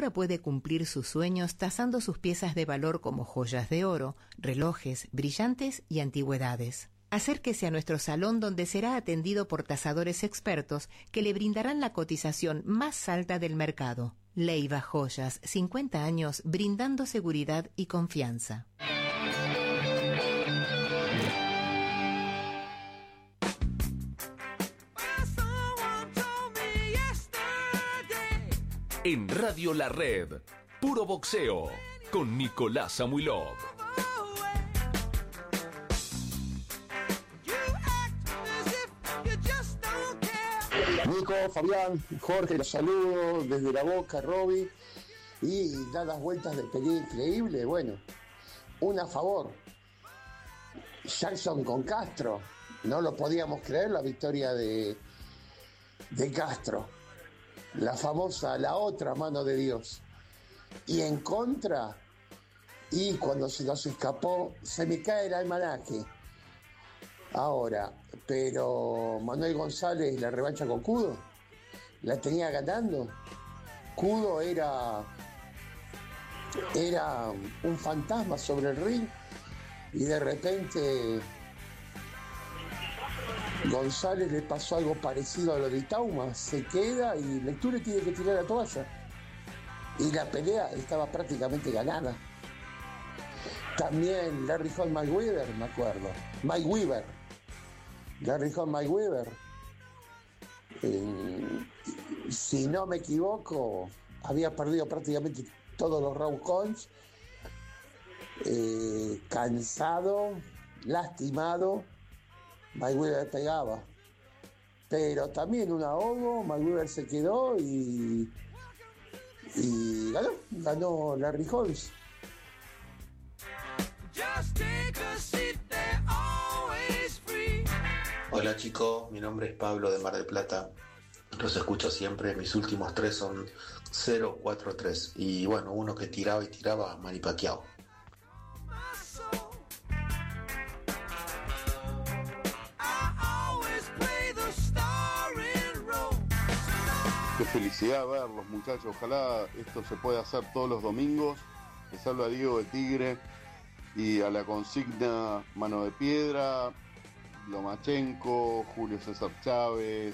ahora puede cumplir sus sueños tasando sus piezas de valor como joyas de oro, relojes, brillantes y antigüedades. Acérquese a nuestro salón donde será atendido por tasadores expertos que le brindarán la cotización más alta del mercado. Leiva Joyas, 50 años brindando seguridad y confianza. En Radio La Red, Puro Boxeo, con Nicolás Samuilov. Nico, Fabián, Jorge, los saludo desde La Boca, Roby, y da las vueltas de pelea increíble. Bueno, una a favor, Jackson con Castro, no lo podíamos creer, la victoria de Castro, la famosa, la otra mano de Dios. Y en contra, y cuando se nos escapó, se me cae el almanaque. Ahora, pero Manuel González, la revancha con Cudo, la tenía ganando. Cudo era un fantasma sobre el ring y de repente González le pasó algo parecido a lo de Itauma, se queda y Lecture tiene que tirar la toalla. Y la pelea estaba prácticamente ganada. También Larry Hall, Mike Weaver, me acuerdo. Mike Weaver. Larry Hall, Mike Weaver. Si no me equivoco, había perdido prácticamente todos los round calls. Cansado, lastimado. Mike Weaver pegaba. Pero también un ahogo, Mike Weaver se quedó y ganó Larry Holmes. Hola chicos, mi nombre es Pablo de Mar del Plata. Los escucho siempre, mis últimos 3 son 043. Y bueno, uno que tiraba y tiraba, Manny Pacquiao. Qué felicidad verlos, muchachos. Ojalá esto se pueda hacer todos los domingos. Les habla Diego de Tigre. Y a la consigna Mano de Piedra, Lomachenko, Julio César Chávez,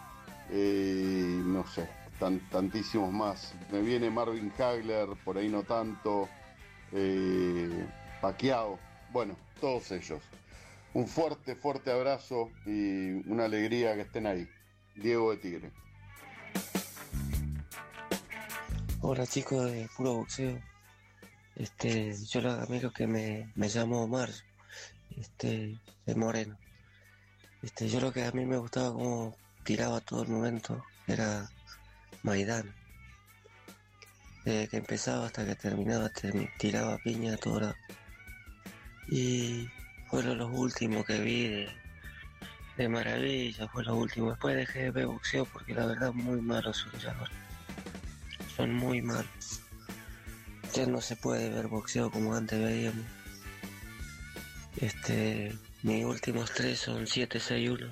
no sé, tantísimos más. Me viene Marvin Hagler, por ahí no tanto, Pacquiao, bueno, todos ellos. Un fuerte abrazo y una alegría que estén ahí. Diego de Tigre. Hola chicos de Puro Boxeo. Yo lo amigo que me llamo Omar, de Moreno. Yo lo que a mí me gustaba como tiraba todo el momento era Maidán. Desde que empezaba hasta que terminaba, tiraba piña a todo lado. Y fueron los últimos que vi de maravilla, fue lo último. Después dejé de ver boxeo porque la verdad muy malos son ya ahora. Son muy malos. Ya no se puede ver boxeo como antes veíamos. Mis últimos 3 son 7-6-1.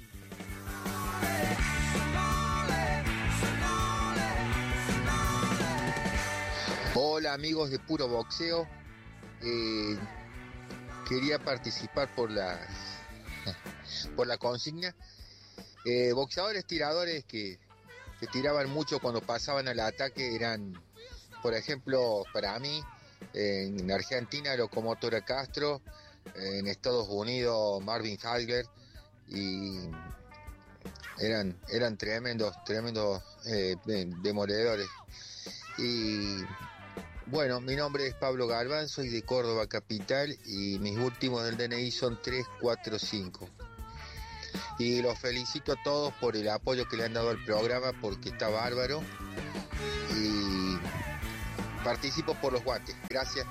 Hola amigos de Puro Boxeo. Quería participar por la consigna. Boxeadores tiradores que tiraban mucho cuando pasaban al ataque eran, por ejemplo, para mí, en Argentina, Locomotora Castro, en Estados Unidos, Marvin Hagler, y eran tremendos demoledores. Y bueno, mi nombre es Pablo Galván, soy de Córdoba capital y mis últimos del DNI son 345. Y los felicito a todos por el apoyo que le han dado al programa porque está bárbaro. Y participo por los guantes. Gracias.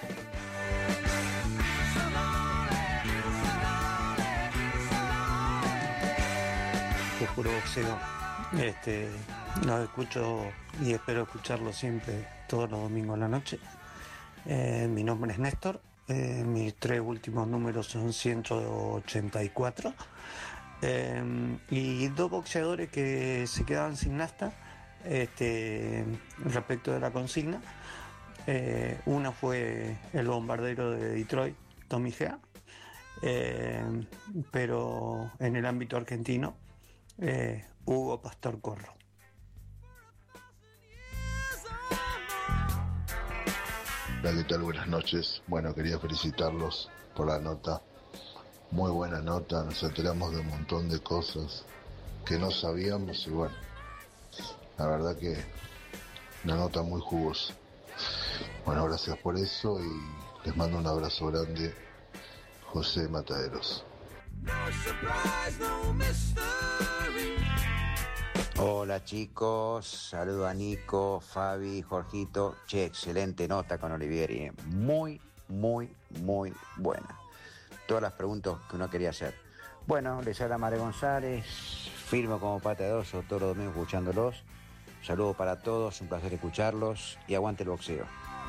De Puro Boxeo. Los escucho y espero escucharlo siempre todos los domingos a la noche. Mi nombre es Néstor. Mis 3 últimos números son 184. Y 2 boxeadores que se quedaban sin nafta respecto de la consigna. Uno fue el bombardero de Detroit, Tommy Gea, pero en el ámbito argentino, Hugo Pastor Corro. Hola, ¿qué tal? Buenas noches. Bueno, quería felicitarlos por la nota. Muy buena nota, nos enteramos de un montón de cosas que no sabíamos y bueno, la verdad que una nota muy jugosa. Bueno, gracias por eso y les mando un abrazo grande, José Mataderos. Hola chicos, saludo a Nico, Fabi, Jorgito. Che, excelente nota con Olivieri, muy buena. Todas las preguntas que uno quería hacer. Bueno, les habla Mario González, firmo como pata de oso todos los domingos escuchándolos. Saludos para todos, un placer escucharlos y aguante el boxeo.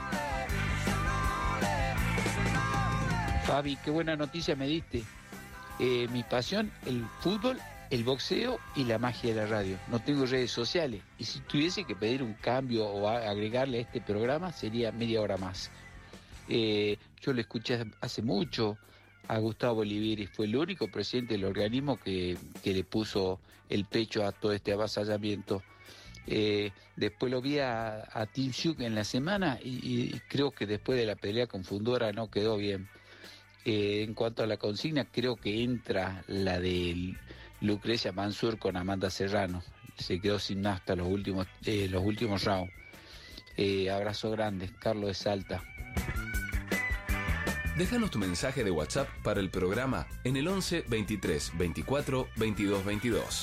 Fabi, qué buena noticia me diste. Mi pasión, el fútbol, el boxeo y la magia de la radio. No tengo redes sociales y si tuviese que pedir un cambio o agregarle a este programa sería media hora más. Yo lo escuché hace mucho a Gustavo Olivieri, fue el único presidente del organismo que le puso el pecho a todo este avasallamiento. Después lo vi a Tim Suk en la semana y creo que después de la pelea con Fundora no quedó bien. En cuanto a la consigna, creo que entra la de Lucrecia Mansur con Amanda Serrano. Se quedó sin nafta los últimos rounds. Abrazo grande, Carlos de Salta. Déjanos tu mensaje de WhatsApp para el programa en el 11 23 24 22 22.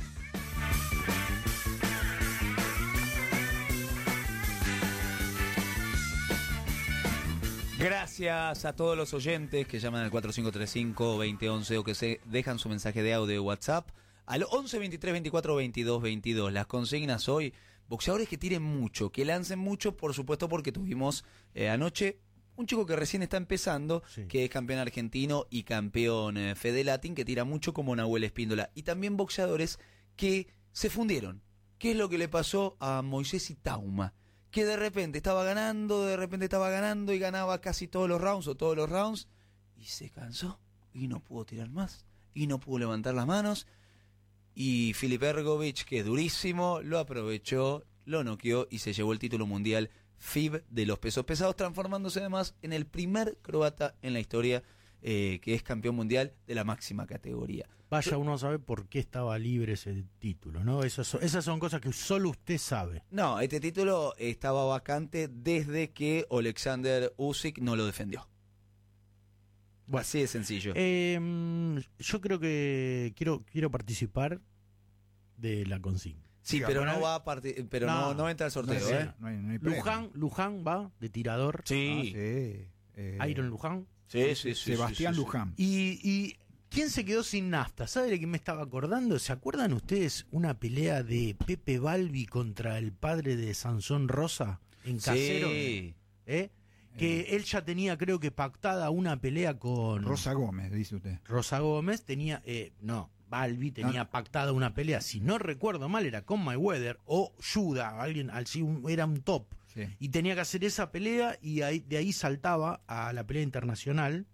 Gracias a todos los oyentes que llaman al 4535-2011 o que se dejan su mensaje de audio de WhatsApp al 11 23 24 22 22. Las consignas hoy, boxeadores que tiren mucho, que lancen mucho, por supuesto, porque tuvimos anoche un chico que recién está empezando, sí, que es campeón argentino y campeón Fede Latin, que tira mucho como Nahuel Espíndola. Y también boxeadores que se fundieron. ¿Qué es lo que le pasó a Moisés Itauma? Que de repente estaba ganando y ganaba casi todos los rounds y se cansó y no pudo tirar más y no pudo levantar las manos y Filip Ergovic, que es durísimo, lo aprovechó, lo noqueó y se llevó el título mundial FIB de los pesos pesados, transformándose además en el primer croata en la historia que es campeón mundial de la máxima categoría. Vaya uno a saber por qué estaba libre ese título, ¿no? Esas son cosas que solo usted sabe. No, este título estaba vacante desde que Alexander Usyk no lo defendió. Bueno, así de sencillo. Yo creo que quiero participar de la consigna. Sí, pero no va a pero no entra al sorteo. No hay Luján va de tirador. Sí. Iron Luján. Sí. Sebastián Luján. Y ¿quién se quedó sin nafta? ¿Sabe de qué me estaba acordando? ¿Se acuerdan ustedes una pelea de Pepe Balbi contra el padre de Sansón Rosa en Casero? Sí. Que él ya tenía, creo que pactada una pelea con Rosa Gómez, dice usted. Rosa Gómez tenía, Balbi tenía pactada una pelea, si no recuerdo mal, era con Mayweather o Yuda, alguien, era un top. Sí. Y tenía que hacer esa pelea y de ahí saltaba a la pelea internacional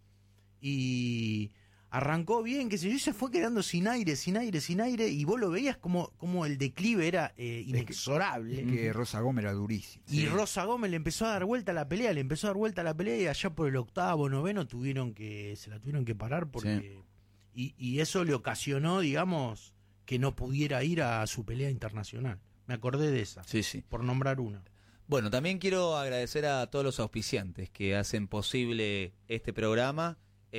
y arrancó bien, qué sé yo, y se fue quedando sin aire, y vos lo veías como el declive era inexorable. Es que Rosa Gómez era durísimo. Y sí. Rosa Gómez le empezó a dar vuelta a la pelea, y allá por el octavo, noveno se la tuvieron que parar porque y eso le ocasionó, digamos, que no pudiera ir a su pelea internacional. Me acordé de esa, por nombrar una. Bueno, también quiero agradecer a todos los auspiciantes que hacen posible este programa.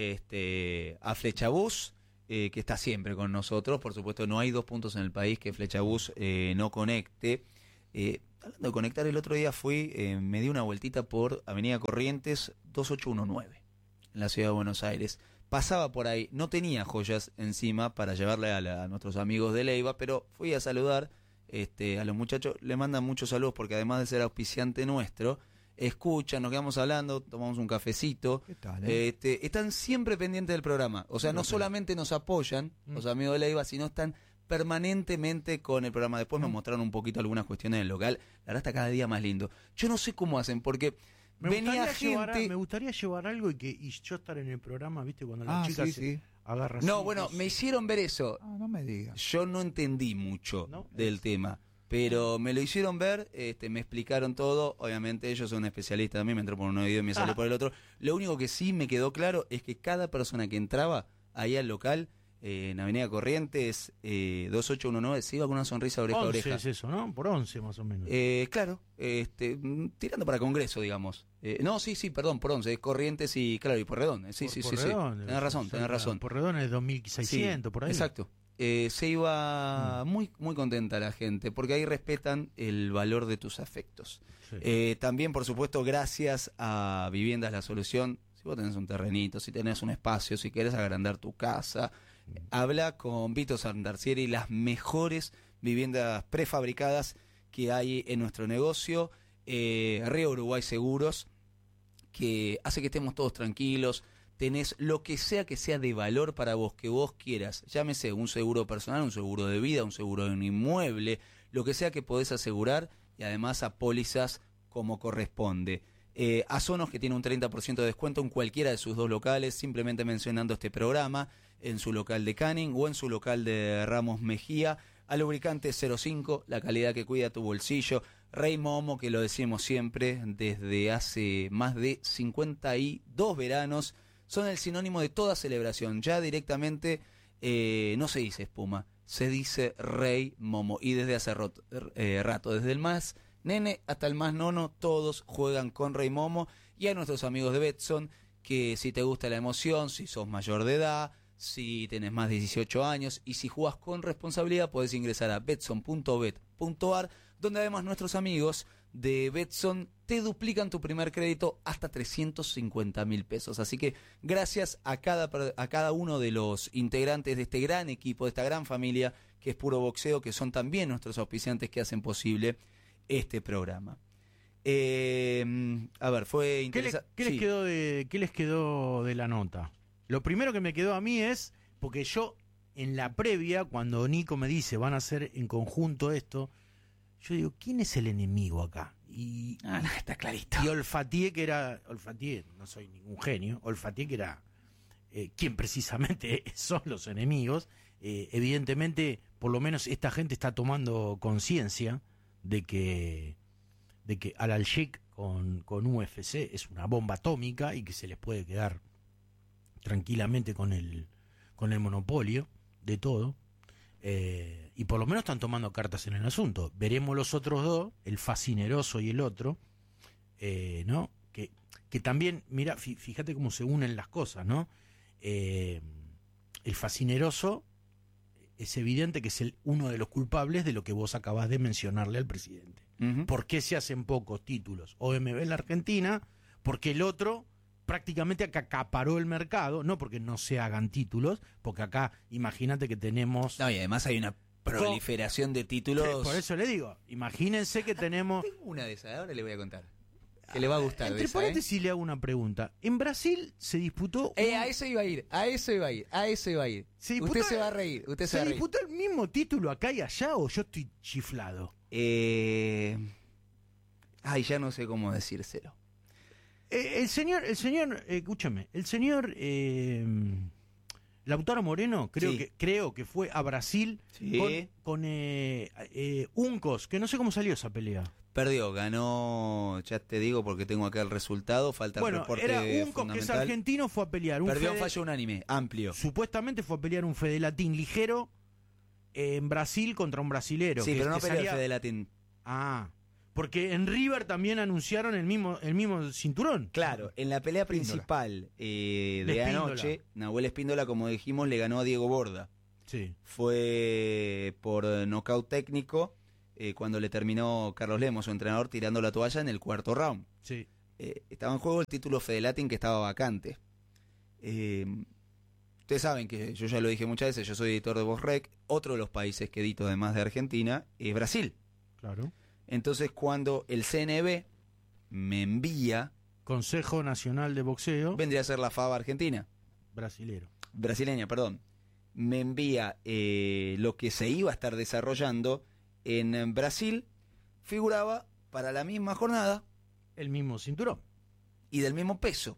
A Flechabús, que está siempre con nosotros. Por supuesto, no hay 2 puntos en el país que Flechabús no conecte. Hablando de conectar, el otro día me di una vueltita por Avenida Corrientes 2819, en la ciudad de Buenos Aires. Pasaba por ahí, no tenía joyas encima para llevarle a nuestros amigos de Leiva, pero fui a saludar a los muchachos. Le mandan muchos saludos porque además de ser auspiciante nuestro, escuchan, nos quedamos hablando, tomamos un cafecito. ¿Qué tal, están siempre pendientes del programa. O sea, no solamente nos apoyan los amigos de Leiva, sino están permanentemente con el programa. Después me mostraron un poquito algunas cuestiones del local. La verdad está cada día más lindo. Yo no sé cómo hacen, porque venía gente... me gustaría llevar algo y yo estar en el programa, ¿viste? Cuando la chica se agarra. No, bueno, me hicieron ver eso. No me digas. Yo no entendí mucho del tema, pero me lo hicieron ver, me explicaron todo. Obviamente ellos son especialistas, a mí me entró por un oído y me salió por el otro. Lo único que sí me quedó claro es que cada persona que entraba ahí al local, en Avenida Corrientes 2819, se iba con una sonrisa oreja a 11 oreja. es eso, ¿no? Por 11 más o menos. Claro, tirando para Congreso, digamos. No, sí, perdón, por 11, es Corrientes y claro, y Porredón. Sí. Tenés razón. Porredón es 2600, por ahí. Exacto. Se iba muy contenta la gente, porque ahí respetan el valor de tus afectos. Sí. También, por supuesto, gracias a Viviendas La Solución. Si vos tenés un terrenito, si tenés un espacio, si querés agrandar tu casa, habla con Vito Sandarcieri, las mejores viviendas prefabricadas que hay en nuestro negocio. Río Uruguay Seguros, que hace que estemos todos tranquilos. Tenés lo que sea de valor para vos, que vos quieras. Llámese un seguro personal, un seguro de vida, un seguro de un inmueble, lo que sea que podés asegurar, y además a pólizas como corresponde. A Sonos, que tiene un 30% de descuento en cualquiera de sus 2 locales, simplemente mencionando este programa, en su local de Canning o en su local de Ramos Mejía. A Lubricante 05, la calidad que cuida tu bolsillo. Rey Momo, que lo decimos siempre, desde hace más de 52 veranos, son el sinónimo de toda celebración. Ya directamente no se dice espuma, se dice Rey Momo. Y desde hace rato, desde el más nene hasta el más nono, todos juegan con Rey Momo. Y a nuestros amigos de Betson, que si te gusta la emoción, si sos mayor de edad, si tenés más de 18 años y si jugás con responsabilidad, podés ingresar a betson.bet.ar, donde además nuestros amigos de Betson te duplican tu primer crédito hasta 350.000 pesos. Así que gracias a cada uno de los integrantes de este gran equipo, de esta gran familia que es Puro Boxeo, que son también nuestros auspiciantes que hacen posible este programa. A ver, fue interesante. ¿Qué les quedó de la nota? Lo primero que me quedó a mí es, porque yo en la previa, cuando Nico me dice van a hacer en conjunto esto, yo digo, ¿quién es el enemigo acá? Y está clarito. Y olfateé, no soy ningún genio, olfateé que era quien precisamente son los enemigos. Evidentemente, por lo menos esta gente está tomando conciencia de que Al-Sheikh con UFC es una bomba atómica y que se les puede quedar tranquilamente con el monopolio de todo, y por lo menos están tomando cartas en el asunto. Veremos los otros dos, el fascineroso y el otro, ¿no? Que también, mira, fíjate cómo se unen las cosas, ¿no? El fascineroso es evidente que es uno de los culpables de lo que vos acabás de mencionarle al presidente. Uh-huh. ¿Por qué se hacen pocos títulos OMB en la Argentina? Porque el otro prácticamente acá acaparó el mercado, no porque no se hagan títulos, porque acá imagínate que tenemos... No, y además hay una proliferación de títulos... Por eso le digo, imagínense que tenemos... Tengo una de esas, ahora le voy a contar. Que le va a gustar. Entre paréntesis le hago una pregunta. En Brasil se disputó... A eso iba a ir. Usted se va a reír. ¿Se disputó el mismo título acá y allá o yo estoy chiflado? Ya no sé cómo decírselo. El señor, escúchame, el señor Lautaro Moreno, creo que fue a Brasil con Uncos, que no sé cómo salió esa pelea. Perdió, ganó, ya te digo porque tengo acá el resultado, falta el reporte era Uncos, que es argentino, fue a pelear. Perdió en fallo unánime, amplio. Supuestamente fue a pelear un Fedelatín ligero en Brasil contra un brasilero. Sí, pero no peleó el Fedelatín. Porque en River también anunciaron el mismo cinturón. Claro, en la pelea principal de anoche, Nahuel Espíndola, como dijimos, le ganó a Diego Borda. Sí. Fue por nocaut técnico cuando le terminó Carlos Lemos, su entrenador, tirando la toalla en el cuarto round. Sí. Estaba en juego el título Fedelatin, que estaba vacante. Ustedes saben que yo ya lo dije muchas veces, yo soy editor de VozRec. Otro de los países que edito, además de Argentina, es Brasil. Claro. Entonces, cuando el CNB me envía... Consejo Nacional de Boxeo. Vendría a ser la FAB argentina. Brasileña, perdón. me envía lo que se iba a estar desarrollando en Brasil. Figuraba para la misma jornada. El mismo cinturón. Y del mismo peso.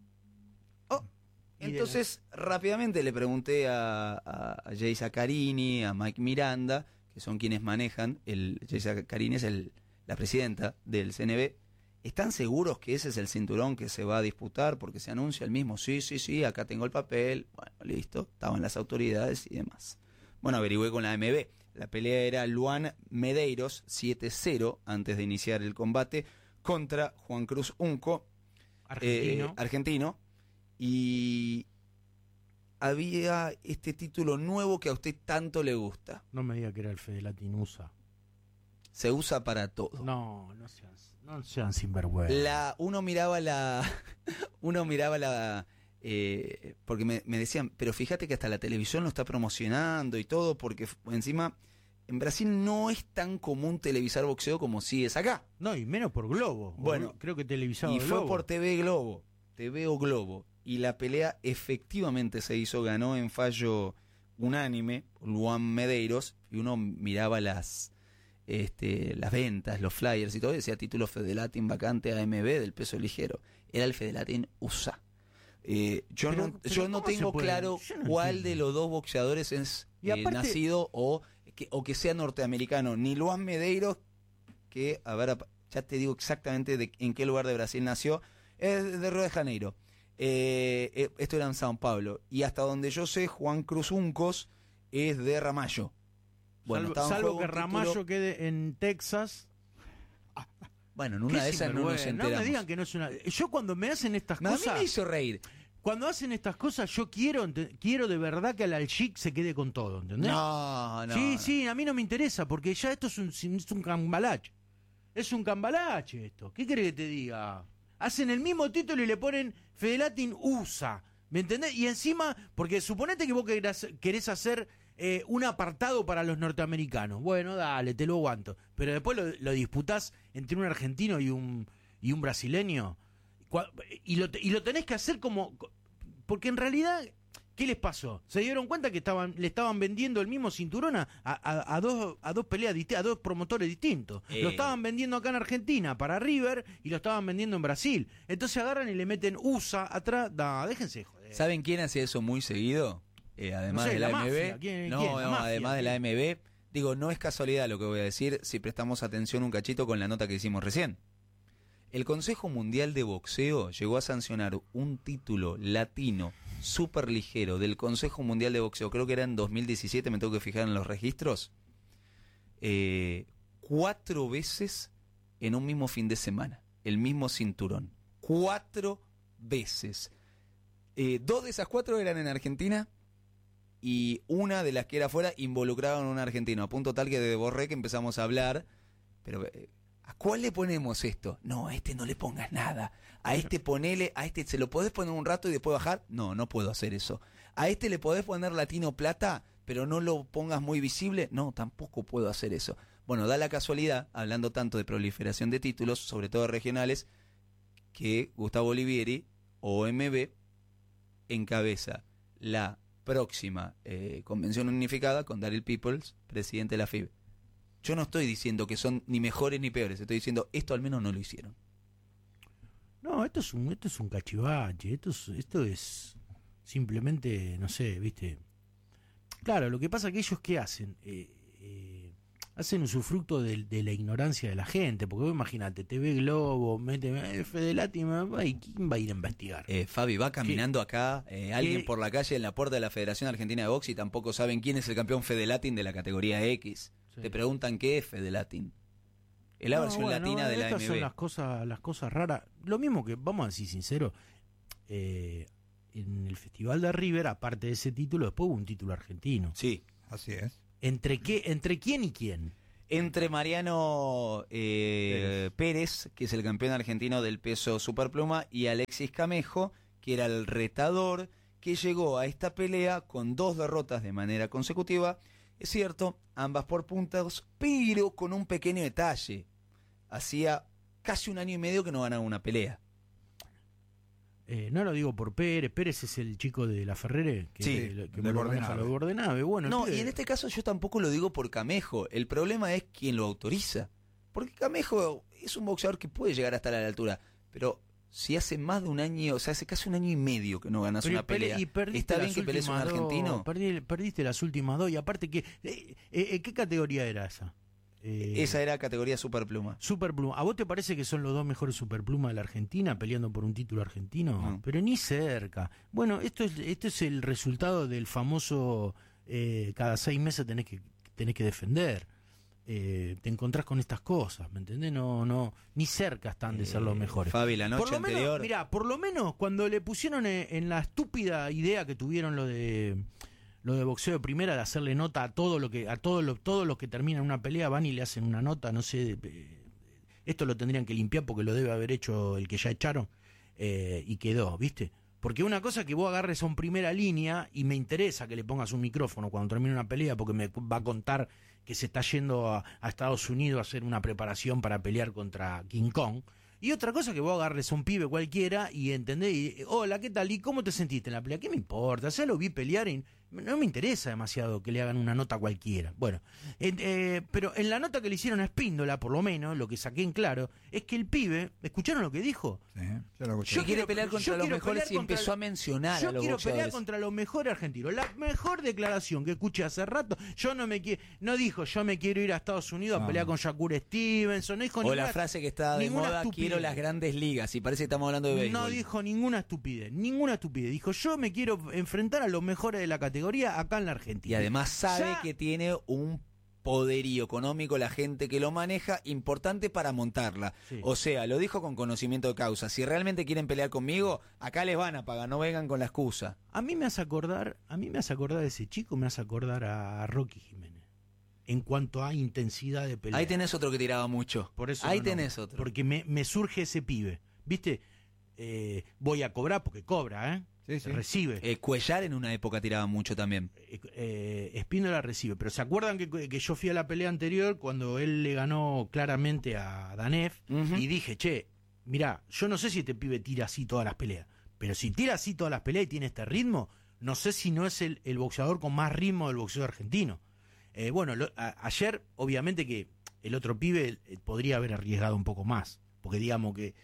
Entonces, rápidamente le pregunté a Jay Zaccarini, a Mike Miranda, que son quienes manejan, Jay Zaccarini es la presidenta del CNB, ¿están seguros que ese es el cinturón que se va a disputar? Porque se anuncia el mismo. Sí, acá tengo el papel. Bueno, listo, estaban las autoridades y demás. Bueno, averigüé con la AMB. La pelea era Luan Medeiros, 7-0, antes de iniciar el combate, contra Juan Cruz Unco, argentino. Y había este título nuevo que a usted tanto le gusta. No me diga que era el Fedelatin USA. Se usa para todo. No sean sinvergüenza. Uno miraba la porque me decían, pero fíjate que hasta la televisión lo está promocionando y todo, porque encima en Brasil no es tan común televisar boxeo como sí es acá. No, y menos por Globo. Bueno, creo que televisado y Globo. fue por TV o Globo. Y la pelea efectivamente se hizo, ganó en fallo unánime Luan Medeiros, y uno miraba las ventas, los flyers y todo, y decía título Fedelatin vacante AMB del peso ligero. Era el Fedelatin USA. Yo no tengo claro cuál de los dos boxeadores es nacido o que sea norteamericano. Ni Luan Medeiros, que, a ver, ya te digo exactamente en qué lugar de Brasil nació, es de Río de Janeiro. Esto era en São Paulo. Y hasta donde yo sé, Juan Cruz Uncos es de Ramallo. Bueno, salvo que Ramallo quede en Texas. Bueno, en una de esas no nos enteramos. No me digan que no es una... Yo cuando me hacen estas cosas... A mí me hizo reír. Cuando hacen estas cosas, yo quiero de verdad que al Al-Sheikh se quede con todo, ¿entendés? No. Sí, a mí no me interesa, porque ya esto es un cambalache. Es un cambalache esto. ¿Qué querés que te diga? Hacen el mismo título y le ponen Fedelatin USA, ¿me entendés? Y encima, porque suponete que vos querés hacer un apartado para los norteamericanos. Bueno, dale, te lo aguanto. Pero después lo disputás entre un argentino y un brasileño. Y lo tenés que hacer como... Porque en realidad, ¿qué les pasó? Se dieron cuenta que le estaban vendiendo el mismo cinturón a dos peleas a dos promotores distintos. Lo estaban vendiendo acá en Argentina para River y lo estaban vendiendo en Brasil. Entonces agarran y le meten USA atrás. No, déjense joder. ¿Saben quién hace eso muy seguido? Además de la AMB. Además de la AMB. Digo, no es casualidad lo que voy a decir si prestamos atención un cachito con la nota que hicimos recién. El Consejo Mundial de Boxeo llegó a sancionar un título latino superligero del Consejo Mundial de Boxeo, creo que era en 2017, me tengo que fijar en los registros, 4 veces en un mismo fin de semana, el mismo cinturón, 4 veces. 2 de esas 4 eran en Argentina y una de las que era fuera involucraba a un argentino, a punto tal que de Borré que empezamos a hablar, pero... ¿A cuál le ponemos esto? No, a este no le pongas nada. A este ponele, a este se lo podés poner un rato y después bajar. No puedo hacer eso. A este le podés poner latino plata, pero no lo pongas muy visible. No, tampoco puedo hacer eso. Bueno, da la casualidad, hablando tanto de proliferación de títulos, sobre todo regionales, que Gustavo Olivieri, OMB, encabeza la próxima convención unificada con Daryl Peoples, presidente de la FIB. Yo no estoy diciendo que son ni mejores ni peores, estoy diciendo esto al menos no lo hicieron. No, esto es un cachivache, esto es simplemente, no sé, ¿viste? Claro, lo que pasa es que ellos ¿qué hacen? Hacen usufructo de la ignorancia de la gente, porque vos imagínate, TV Globo, mete Fedelatin, ¿y quién va a ir a investigar? Fabi, va caminando acá alguien por la calle en la puerta de la Federación Argentina de Box y tampoco saben quién es el campeón Fedelatin de la categoría X. Sí. Te preguntan qué es Fedelatin. Es la versión latina de la AMB. Estas son las cosas raras. Lo mismo que, vamos a decir sincero, en el Festival de River, aparte de ese título, después hubo un título argentino. Sí, así es. ¿Entre quién y quién? Entre Mariano Pérez, que es el campeón argentino del peso superpluma, y Alexis Camejo, que era el retador, que llegó a esta pelea con 2 derrotas de manera consecutiva. Es cierto, ambas por puntos, pero con un pequeño detalle. Hacía casi 1 año y medio que no ganaba una pelea. No lo digo por Pérez. Pérez es el chico de la Ferrere que, Sí, que me lo maneja lo de Bordenave. Bueno, no, y en este caso yo tampoco lo digo por Camejo. El problema es quien lo autoriza. Porque Camejo es un boxeador que puede llegar hasta la altura. Pero si hace más de un año, o sea, hace casi un año y medio que no ganas una pelea. ¿Está bien que pelees un argentino? Perdiste las últimas dos. Y aparte, ¿qué categoría era esa? Esa era categoría superpluma. Superpluma. ¿A vos te parece que son los dos mejores superplumas de la Argentina peleando por un título argentino? No. Pero ni cerca. Bueno, esto es el resultado del famoso cada 6 meses tenés que defender. Te encontrás con estas cosas, ¿me entendés? No, ni cerca están de ser los mejores. Fabi, la noche anterior. Mirá, por lo menos cuando le pusieron en la estúpida idea que tuvieron lo de boxeo de primera, de hacerle nota a todos los que terminan una pelea, van y le hacen una nota, no sé, esto lo tendrían que limpiar porque lo debe haber hecho el que ya echaron, y quedó, ¿viste? Porque una cosa es que vos agarres a un primera línea y me interesa que le pongas un micrófono cuando termine una pelea porque me va a contar que se está yendo a Estados Unidos a hacer una preparación para pelear contra King Kong. Y otra cosa que vos agarres a un pibe cualquiera y entendés, hola, ¿qué tal? ¿Y cómo te sentiste en la pelea? ¿Qué me importa? Ya lo vi pelear y no me interesa demasiado que le hagan una nota cualquiera. Bueno, pero en la nota que le hicieron a Espíndola, por lo menos, lo que saqué en claro, es que el pibe, ¿escucharon lo que dijo? Sí, yo lo escuché. Yo quiero pelear contra los mejores y empezó a mencionar a los boxeadores. Yo quiero pelear contra los mejores argentinos. La mejor declaración que escuché hace rato, no dijo, yo me quiero ir a Estados Unidos a pelear con Shakur Stevenson, no dijo o la frase que está de moda, quiero las grandes ligas, y parece que estamos hablando de béisbol. No dijo ninguna estupidez. Dijo, yo me quiero enfrentar a los mejores de la categoría acá en la Argentina. Y además sabe que tiene un poderío económico la gente que lo maneja importante para montarla. Sí. O sea, lo dijo con conocimiento de causa. Si realmente quieren pelear conmigo, acá les van a pagar, no vengan con la excusa. A mí me hace acordar de ese chico, me hace acordar a Rocky Jiménez. En cuanto a intensidad de pelea. Ahí tenés otro que tiraba mucho. Por eso ahí tenés otro. Porque me surge ese pibe. ¿Viste? Voy a cobrar porque cobra, ¿eh? Sí, sí. Recibe. Cuellar en una época tiraba mucho también. Espíndola recibe. Pero ¿se acuerdan que yo fui a la pelea anterior cuando él le ganó claramente a Danef? Y dije, che, mirá, yo no sé si este pibe tira así todas las peleas. Pero si tira así todas las peleas y tiene este ritmo, no sé si no es el boxeador con más ritmo del boxeo argentino. Bueno, ayer, obviamente que el otro pibe podría haber arriesgado un poco más. Porque digamos que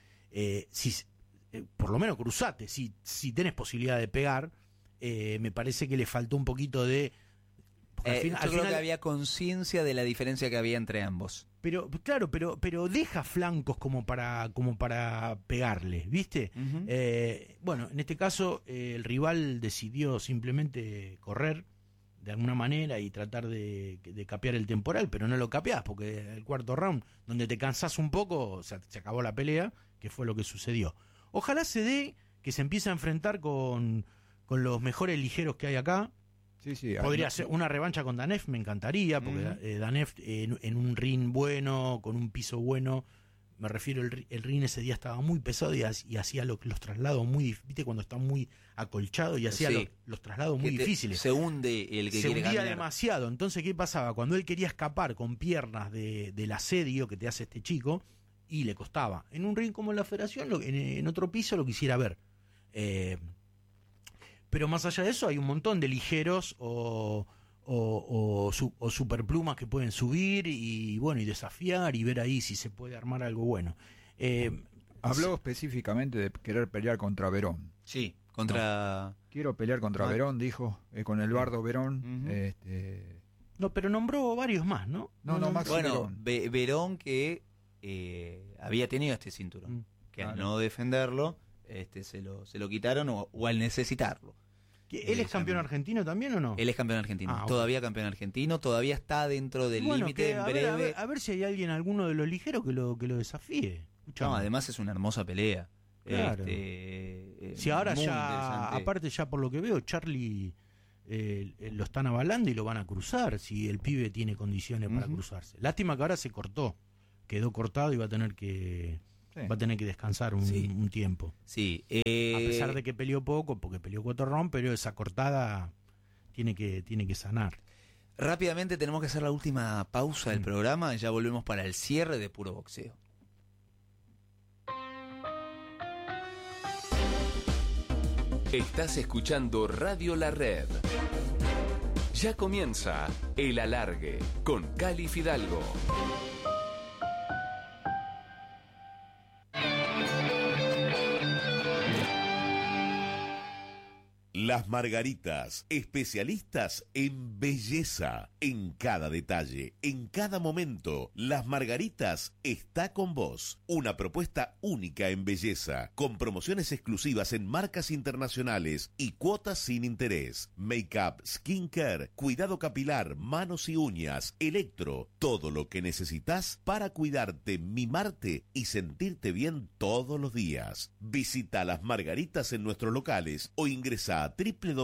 por lo menos cruzate, si tenés posibilidad de pegar, me parece que le faltó un poquito de... Yo creo que había conciencia de la diferencia que había entre ambos. Pero claro, pero deja flancos como para pegarle, ¿viste? Bueno, en este caso el rival decidió simplemente correr de alguna manera y tratar de capear el temporal, pero no lo capeás porque el cuarto round, donde te cansás un poco, se acabó la pelea, que fue lo que sucedió. Ojalá se dé que se empiece a enfrentar con los mejores ligeros que hay acá. Sí, podría ser una revancha con Danef, me encantaría, porque Danef en un ring bueno, con un piso bueno, me refiero, el ring ese día estaba muy pesado y hacía los traslados muy difíciles, ¿viste? Cuando está muy acolchado y hacía los traslados muy difíciles. Se hunde el que quiere ganar. Se hundía demasiado. Entonces, ¿qué pasaba? Cuando él quería escapar con piernas del asedio que te hace este chico, y le costaba. En un ring como la Federación, en otro piso lo quisiera ver. Pero más allá de eso, hay un montón de ligeros o superplumas que pueden subir y bueno, y desafiar y ver ahí si se puede armar algo bueno. Habló específicamente de querer pelear contra Verón. Sí, contra... No, quiero pelear contra Verón, dijo, con el Bardo Verón. No, pero nombró varios más, ¿no? No, Maxi bueno, Verón que había tenido este cinturón, que al no defenderlo se lo quitaron o al necesitarlo. ¿Él es campeón argentino también o no? Él es campeón argentino, todavía campeón argentino, todavía está dentro del límite, en breve. A ver si hay alguno de los ligeros que lo desafíe. No, además es una hermosa pelea. Claro. Si ahora ya, aparte ya por lo que veo, Charlie lo están avalando y lo van a cruzar, si el pibe tiene condiciones para cruzarse. Lástima que ahora se cortó, quedó cortado y va a tener que descansar un tiempo. Sí. A pesar de que peleó poco, porque peleó 4 rounds, pero esa cortada tiene que sanar. Rápidamente tenemos que hacer la última pausa del programa y ya volvemos para el cierre de Puro Boxeo. Estás escuchando Radio La Red. Ya comienza El Alargue con Cali Fidalgo. Las Margaritas, especialistas en belleza, en cada detalle, en cada momento. Las Margaritas está con vos. Una propuesta única en belleza, con promociones exclusivas en marcas internacionales y cuotas sin interés. Make-up, skincare, cuidado capilar, manos y uñas, electro, todo lo que necesitas para cuidarte, mimarte y sentirte bien todos los días. Visita Las Margaritas en nuestros locales o ingresa a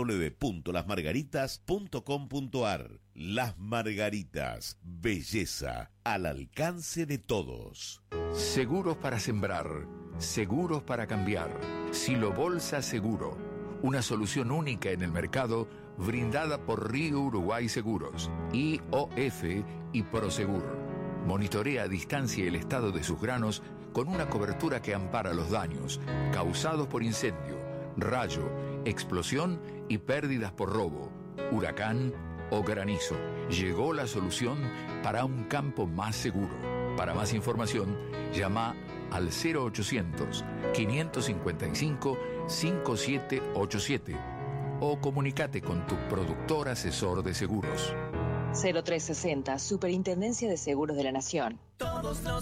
www.lasmargaritas.com.ar. Las Margaritas, belleza al alcance de todos. Seguros para sembrar, seguros para cambiar. Silo Bolsa Seguro, una solución única en el mercado brindada por Río Uruguay Seguros, IOF y Prosegur. Monitorea a distancia el estado de sus granos con una cobertura que ampara los daños causados por incendio, rayo, explosión y pérdidas por robo, huracán o granizo. Llegó la solución para un campo más seguro. Para más información, llama al 0800-555-5787 o comunícate con tu productor asesor de seguros. 0360, Superintendencia de Seguros de la Nación. Todos los